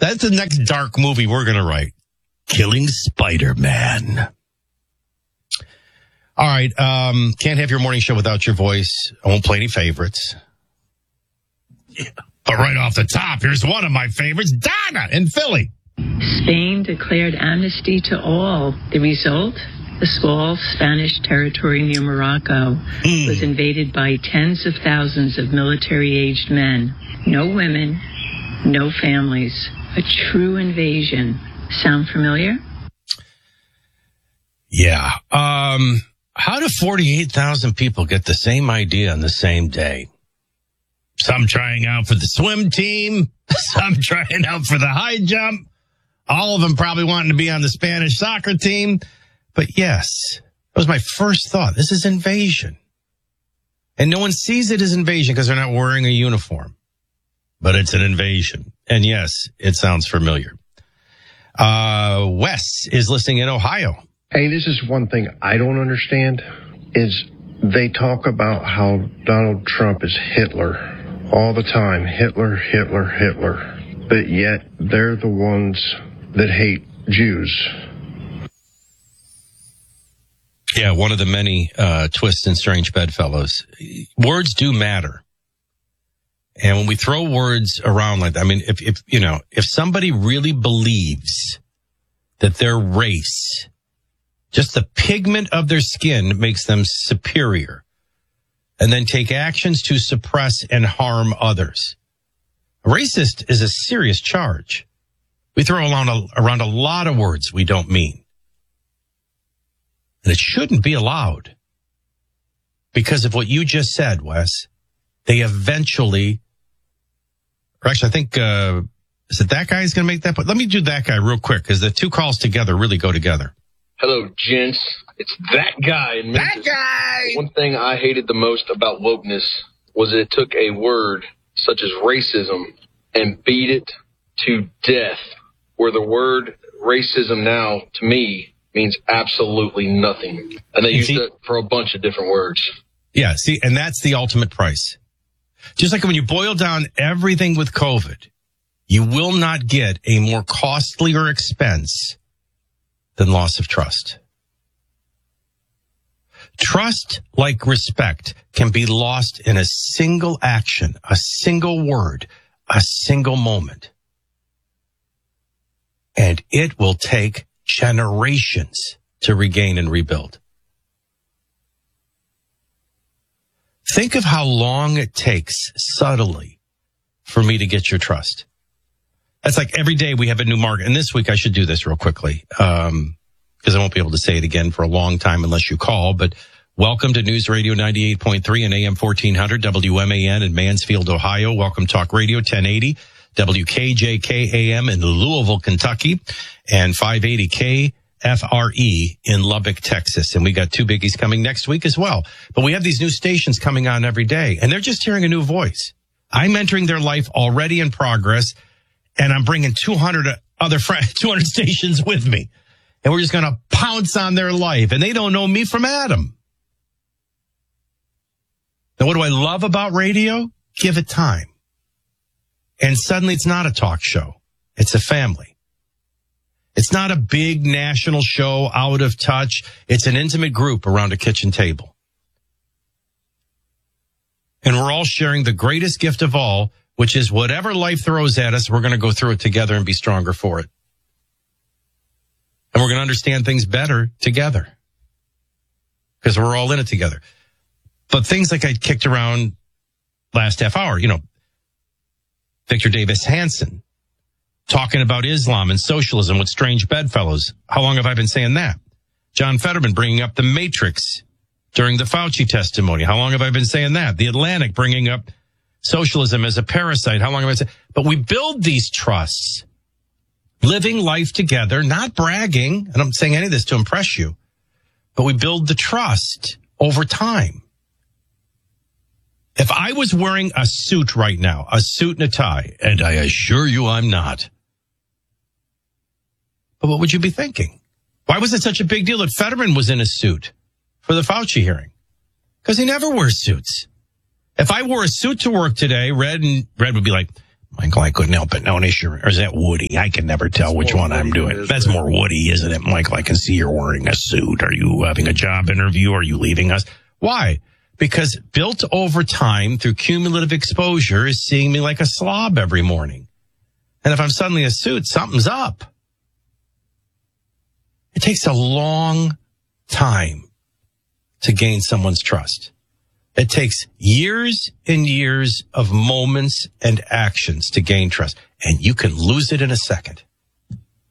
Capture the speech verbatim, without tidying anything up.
That's the next dark movie we're going to write. Killing Spider-Man. All right. Um, can't have your morning show without your voice. I won't play any favorites. Yeah. But right off the top, here's one of my favorites, Donna in Philly. Spain declared amnesty to all. The result? The small Spanish territory near Morocco mm. was invaded by tens of thousands of military-aged men. No women, no families. A true invasion. Sound familiar? Yeah. Um, how do forty-eight thousand people get the same idea on the same day? Some trying out for the swim team, some trying out for the high jump, all of them probably wanting to be on the Spanish soccer team. But yes, that was my first thought. This is invasion. And no one sees it as invasion because they're not wearing a uniform. But it's an invasion. And yes, it sounds familiar. Uh, Wes is listening in Ohio. Hey, this is one thing I don't understand is they talk about how Donald Trump is Hitler all the time. Hitler, Hitler, Hitler. But yet they're the ones that hate Jews. Yeah, one of the many uh, twists and strange bedfellows. Words do matter. And when we throw words around like that, I mean, if, if, you know, if somebody really believes that their race, just the pigment of their skin makes them superior, and then take actions to suppress and harm others. Racist is a serious charge. We throw around a, around a lot of words we don't mean. And it shouldn't be allowed. Because of what you just said, Wes, they eventually, or actually I think, uh, is it that guy who's going to make that point? Let me do that guy real quick, because the two calls together really go together. Hello, gents. It's that guy in Memphis. That guy! One thing I hated the most about wokeness was that it took a word such as racism and beat it to death, where the word racism now, to me, means absolutely nothing. And they use it for a bunch of different words. Yeah, see, and that's the ultimate price. Just like when you boil down everything with COVID, you will not get a more costlier expense than loss of trust. Trust, like respect, can be lost in a single action, a single word, a single moment. And it will take generations to regain and rebuild. Think of how long it takes subtly for me to get your trust. That's like every day we have a new market. And this week I should do this real quickly, um, because I won't be able to say it again for a long time unless you call. But welcome to News Radio ninety-eight point three and A M fourteen hundred W M A N in Mansfield, Ohio. Welcome Talk Radio ten eighty W K J K A M in Louisville, Kentucky, and five eighty K F R E in Lubbock, Texas. And we got two biggies coming next week as well. But we have these new stations coming on every day, and they're just hearing a new voice. I'm entering their life already in progress, and I'm bringing two hundred other friends, two hundred stations with me. And we're just going to pounce on their life, and they don't know me from Adam. Now, what do I love about radio? Give it time. And suddenly it's not a talk show. It's a family. It's not a big national show out of touch. It's an intimate group around a kitchen table. And we're all sharing the greatest gift of all, which is whatever life throws at us, we're going to go through it together and be stronger for it. And we're going to understand things better together because we're all in it together. But things like I kicked around last half hour, you know, Victor Davis Hanson talking about Islam and socialism with strange bedfellows. How long have I been saying that? John Fetterman bringing up the Matrix during the Fauci testimony. How long have I been saying that? The Atlantic bringing up socialism as a parasite. How long have I said? But we build these trusts, living life together, not bragging. I don't saying any of this to impress you, but we build the trust over time. If I was wearing a suit right now, a suit and a tie, and I assure you I'm not, but what would you be thinking? Why was it such a big deal that Fetterman was in a suit for the Fauci hearing? Because he never wears suits. If I wore a suit to work today, Red and Red would be like, Michael, I couldn't help it. No, it's your, or is that Woody? I can never tell which one I'm doing. That's more Woody, isn't it? Michael, I can see you're wearing a suit. Are you having a job interview? Are you leaving us? Why? Because built over time through cumulative exposure is seeing me like a slob every morning. And if I'm suddenly a suit, something's up. It takes a long time to gain someone's trust. It takes years and years of moments and actions to gain trust. And you can lose it in a second.